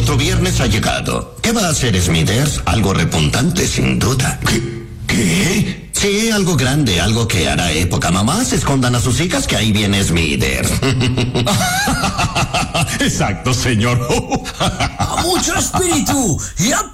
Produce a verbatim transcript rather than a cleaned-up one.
otro viernes ha llegado. ¿Qué va a hacer Smithers? Algo repuntante, sin duda. ¿Qué? ¿Qué? Sí, algo grande, algo que hará época. Mamás, escondan a sus hijas que ahí viene Smithers. Exacto, señor. ¡A mucho espíritu! ¡Y a